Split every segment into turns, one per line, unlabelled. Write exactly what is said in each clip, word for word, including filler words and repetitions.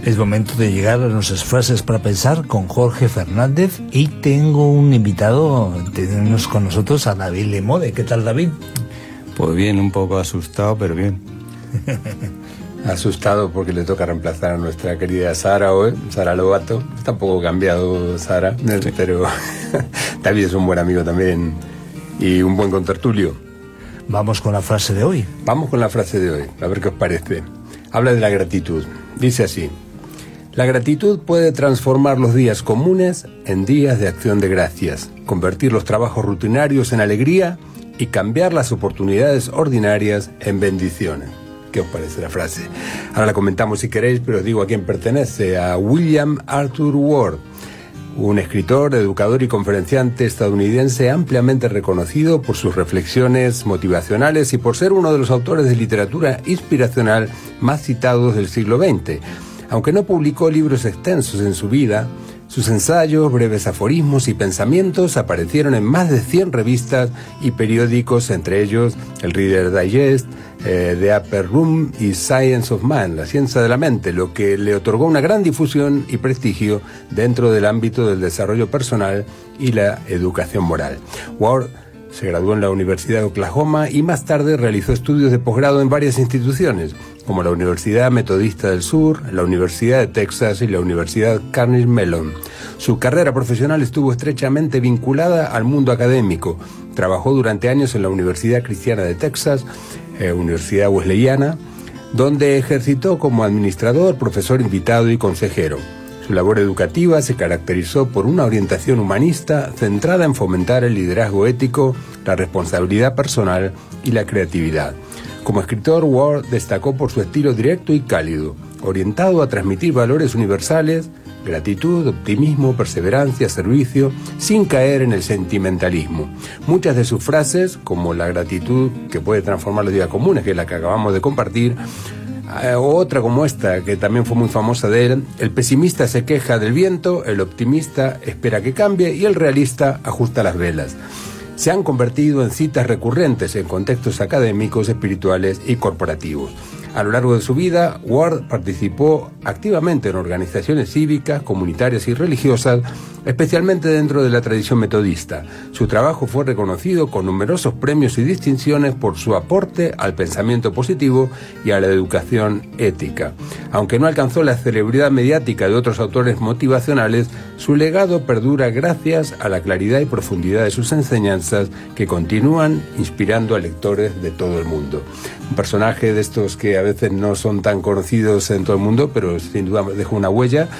Es momento de llegar a nuestras frases para pensar con Jorge Fernández, y tengo un invitado, tenemos con nosotros a David Lemode. ¿Qué tal, David?
Pues bien, un poco asustado, pero bien.
Asustado porque le toca reemplazar a nuestra querida Sara hoy, Sara Lobato. Está un poco cambiado Sara, sí, pero David es un buen amigo también y un buen contertulio.
Vamos con la frase de hoy.
Vamos con la frase de hoy, a ver qué os parece. Habla de la gratitud. Dice así: la gratitud puede transformar los días comunes en días de acción de gracias, convertir los trabajos rutinarios en alegría y cambiar las oportunidades ordinarias en bendiciones. ¿Qué os parece la frase? Ahora la comentamos si queréis, pero os digo a quién pertenece: a William Arthur Ward, un escritor, educador y conferenciante estadounidense ampliamente reconocido por sus reflexiones motivacionales y por ser uno de los autores de literatura inspiracional más citados del siglo veinte. Aunque no publicó libros extensos en su vida, sus ensayos, breves aforismos y pensamientos aparecieron en más de cien revistas y periódicos, entre ellos el Reader Digest, eh, The Upper Room y Science of Man, la ciencia de la mente, lo que le otorgó una gran difusión y prestigio dentro del ámbito del desarrollo personal y la educación moral. Ward se graduó en la Universidad de Oklahoma y más tarde realizó estudios de posgrado en varias instituciones, como la Universidad Metodista del Sur, la Universidad de Texas y la Universidad Carnegie Mellon. Su carrera profesional estuvo estrechamente vinculada al mundo académico. Trabajó durante años en la Universidad Cristiana de Texas, eh, Universidad Wesleyana, donde ejercitó como administrador, profesor invitado y consejero. Su labor educativa se caracterizó por una orientación humanista centrada en fomentar el liderazgo ético, la responsabilidad personal y la creatividad. Como escritor, Ward destacó por su estilo directo y cálido, orientado a transmitir valores universales, gratitud, optimismo, perseverancia, servicio, sin caer en el sentimentalismo. Muchas de sus frases, como la gratitud que puede transformar los días comunes, que es la que acabamos de compartir, eh, otra como esta, que también fue muy famosa de él: el pesimista se queja del viento, el optimista espera que cambie y el realista ajusta las velas, se han convertido en citas recurrentes en contextos académicos, espirituales y corporativos. A lo largo de su vida, Ward participó activamente en organizaciones cívicas, comunitarias y religiosas, especialmente dentro de la tradición metodista. Su trabajo fue reconocido con numerosos premios y distinciones por su aporte al pensamiento positivo y a la educación ética. Aunque no alcanzó la celebridad mediática de otros autores motivacionales, su legado perdura gracias a la claridad y profundidad de sus enseñanzas, que continúan inspirando a lectores de todo el mundo. Un personaje de estos que a veces no son tan conocidos en todo el mundo, pero sin duda dejó una huella,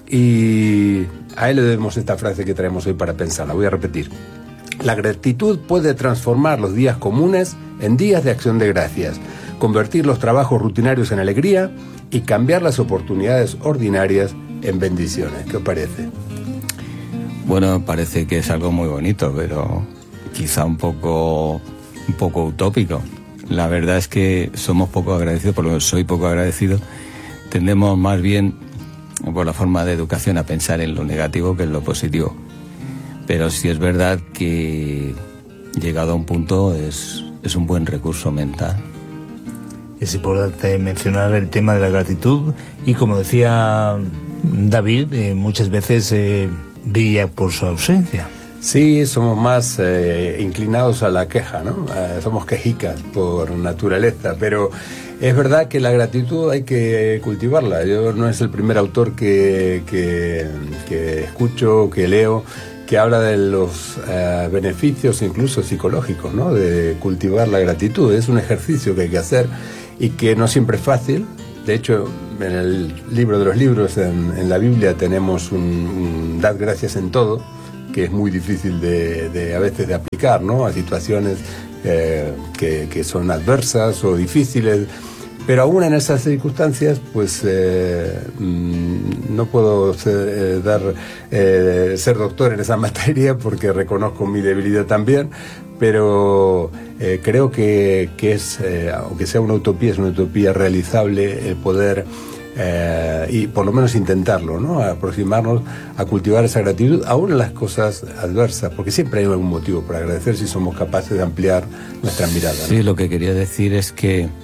y a él le debemos esta frase que traemos hoy para pensar. La voy a repetir: la gratitud puede transformar los días comunes en días de acción de gracias, convertir los trabajos rutinarios en alegría y cambiar las oportunidades ordinarias en bendiciones. ¿Qué os parece?
Bueno, parece que es algo muy bonito, pero quizá un poco, un poco utópico. La verdad es que somos poco agradecidos, por lo que soy poco agradecido. Tendemos más bien, por la forma de educación, a pensar en lo negativo que en lo positivo. Pero sí es verdad que, llegado a un punto, es, es un buen recurso mental.
Es importante mencionar el tema de la gratitud, y como decía David, eh, muchas veces eh, brilla por su ausencia.
Sí, somos más eh, inclinados a la queja, ¿no? Eh, somos quejicas por naturaleza, pero es verdad que la gratitud hay que cultivarla. Yo no es el primer autor que, que, que escucho, que leo, que habla de los eh, beneficios incluso psicológicos, ¿no? De cultivar la gratitud. Es un ejercicio que hay que hacer y que no siempre es fácil. De hecho, en el libro de los libros, en, en la Biblia, tenemos un, un dad gracias en todo, que es muy difícil de, de a veces de aplicar, ¿no? A situaciones eh, que, que son adversas o difíciles. Pero aún en esas circunstancias, pues eh, no puedo ser, eh, dar, eh, ser doctor en esa materia, porque reconozco mi debilidad también, pero eh, creo que, que es, eh, aunque sea una utopía, es una utopía realizable el poder, eh, y por lo menos intentarlo, ¿no? Aproximarnos a cultivar esa gratitud, aún en las cosas adversas, porque siempre hay algún motivo para agradecer si somos capaces de ampliar nuestra mirada, ¿no?
Sí, lo que quería decir es que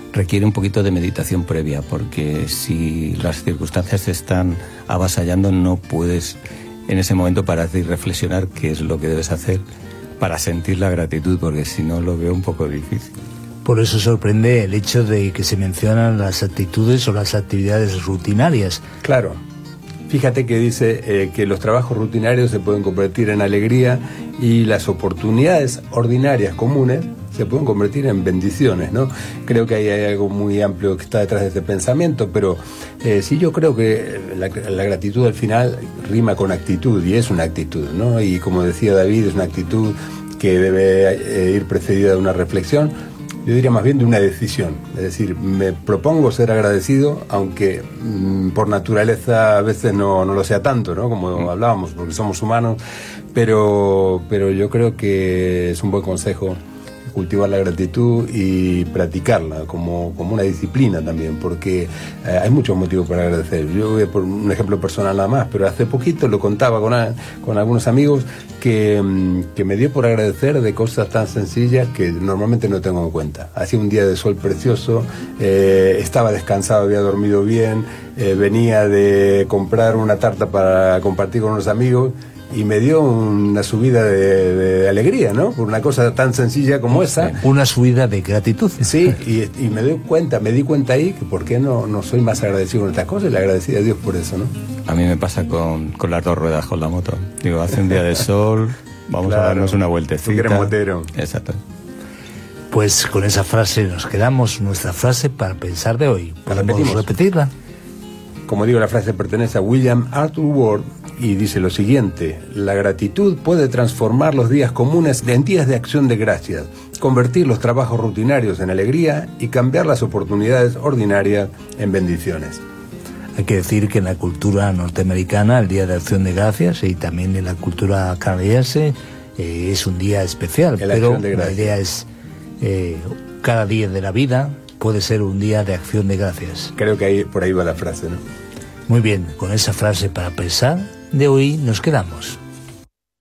requiere un poquito de meditación previa, porque si las circunstancias te están avasallando, no puedes en ese momento pararte y reflexionar qué es lo que debes hacer para sentir la gratitud, porque si no lo veo un poco difícil.
Por eso sorprende el hecho de que se mencionan las actitudes o las actividades rutinarias.
Claro. Fíjate que dice eh, que los trabajos rutinarios se pueden convertir en alegría y las oportunidades ordinarias comunes se pueden convertir en bendiciones, ¿no? Creo que ahí hay algo muy amplio que está detrás de este pensamiento, pero eh, sí, yo creo que la, la gratitud al final rima con actitud, y es una actitud, ¿no? Y como decía David, es una actitud que debe eh, ir precedida de una reflexión. Yo diría más bien de una decisión, es decir, me propongo ser agradecido, aunque mmm, por naturaleza a veces no, no lo sea tanto, ¿no? Como mm. hablábamos, porque somos humanos, pero, pero yo creo que es un buen consejo cultivar la gratitud y practicarla como, como una disciplina también, porque eh, hay muchos motivos para agradecer. Yo voy por un ejemplo personal nada más, pero hace poquito lo contaba con, a, con algunos amigos que, que me dio por agradecer de cosas tan sencillas que normalmente no tengo en cuenta. Hacía un día de sol precioso, eh, estaba descansado, había dormido bien, eh, venía de comprar una tarta para compartir con unos amigos, y me dio una subida de, de alegría, ¿no? Por una cosa tan sencilla como esa.
Una subida de gratitud.
Sí, y, y me doy cuenta, me di cuenta ahí que por qué no, no soy más agradecido con estas cosas, y le agradecí a Dios por eso, ¿no?
A mí me pasa con, con las dos ruedas, con la moto. Digo, hace un día de sol, vamos claro, a darnos una vueltecita.
Tú que eres motero.
Exacto.
Pues con esa frase nos quedamos, nuestra frase para pensar de hoy. ¿Podemos repetirla?
Como digo, la frase pertenece a William Arthur Ward y dice lo siguiente: la gratitud puede transformar los días comunes en días de acción de gracias, convertir los trabajos rutinarios en alegría y cambiar las oportunidades ordinarias en bendiciones.
Hay que decir que en la cultura norteamericana el Día de Acción de Gracias, y también en la cultura canadiense, eh, es un día especial,
el
pero la idea es eh, cada día de la vida puede ser un día de acción de gracias.
Creo que ahí, por ahí va la frase, ¿no?
Muy bien, con esa frase para pensar de hoy nos quedamos.